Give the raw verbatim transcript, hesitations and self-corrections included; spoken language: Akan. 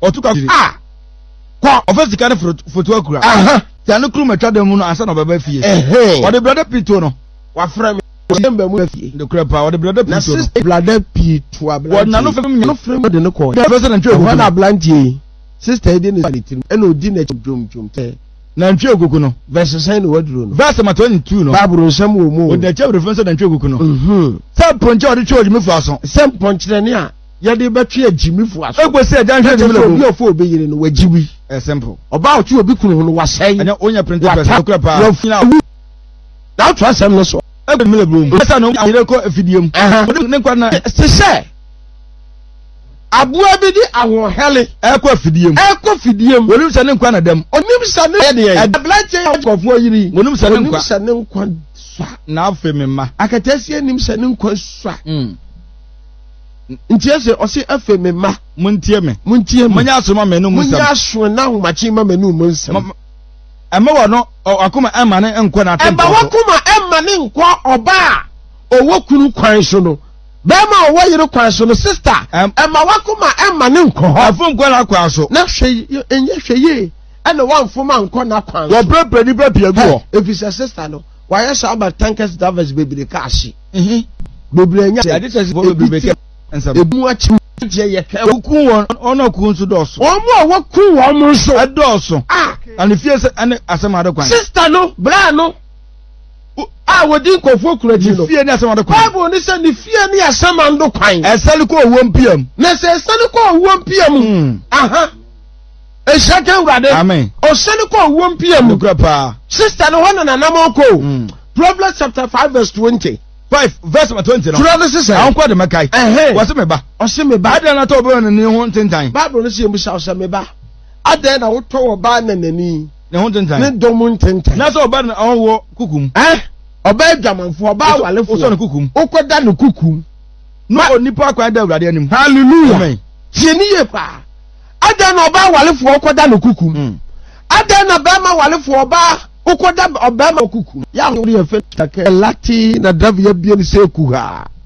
otuka ah kwa office kan foto akura aha ya no kru matwa dem no ansa na baba fie eh o de brother pito no wa fra me member mu fie de kra pa o de brother na pito no brother pito abla wo na no fam no fra me de no ko de person na ntwe wa na oguku ablantie sister dey na litin e na odi na dwom dwom te na ntwe oguku no verse sign waduro no verse ma twenty-two no bible nsam wo mu o de che reference na ntwe oguku no mhm sa ponche o de che ojimi fu aso sem ponchire ne a ye de betwe agimi fu aso egbo se ajan hwe de obi ofo obi yire no wajibi e simple oba otu obi kunu no wasai anya onya printer person kra pa na twa sem no so egbo mi le bro esa no ayire ko afidiem ne kwa na se se abua bi di awon hele e ko afidiem e ko fidiem wonim se ne kwa na dem onim se ne de e blanche akofo yiri wonim se ne kwa onim se ne nkwa swa na afa me ma akatasi anim se ne nkwa swa mm ntie se o se afa me ma muntie me muntie me munya asoma me no musam munya aso na homachi ma me no musam ema wo no akoma ema ne nkwa na tempo eba wakoma ema ne nkwa oba owo kunu kwan so no bema owo yire kwan so no sister ema wakoma ema ne nkwa ho afom kwa na kwa so na hwe enye hwe ye ana wanfoma nkwa na kwan so wo prepare ni prepare go efisa sister no why say about tankers davers baby ka ahye mhm bebre nya ya this is for baby nsam ebu achi je ye ka ku won ono ku nso doso omo owo ku wo mo so adoso ah and fie ane asema de kwan sister no bra no ah wodi nkofo kura ji no fie ni asema de kwan bible ni se ni fie ni asema ndo kwan esali ko owo mpiam na se esali ko owo mpiam aha e shaka urade amen o sali ko owo mpiam kura pa sister no hono na namoko Proverbs chapter five verse twenty five verse twenty no tura no sister an kwa de makai eh wase me ba o se me ba ada na to bo ne ho ntentan bible no se mu sha o se me ba ada na wo to wo ba na nani ne ho ntentan ne dom ntentan na so ba na wo kukum eh oba adwamanfo oba walefo so ne kukum ukoda ne kukum no onipa akwa da urade anim hallelujah amen tieni ye pa ada na oba walefo ukoda ne kukum ada na ba ma walefo oba ukoda oba ma kukum ya wo ye fe take lati na dav ye bi ni se ku ha